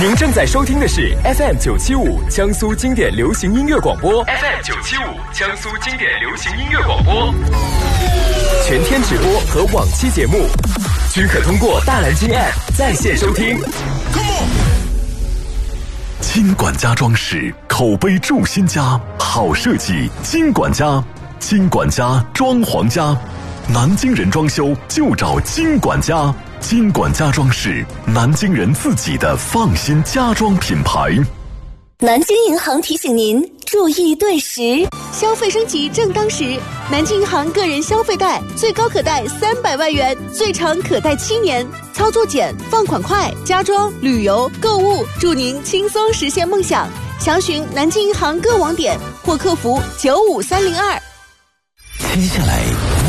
您正在收听的是 FM975 江苏经典流行音乐广播 ，FM975 江苏经典流行音乐广播，全天直播和往期节目均可通过大蓝鲸 App 在线收听。 金管家装饰，口碑筑新家，好设计金管家，金管家装潢家，南京人装修就找金管家。金管家装饰，南京人自己的放心家装品牌。 南京银行提醒您注意对时， 消费升级正当时。南京银行个人消费贷最高可贷300万元，最长可贷7年，操作简，放款快，家装、旅游、购物，祝您轻松实现梦想。详询南京银行各网点或客服95302。 接下来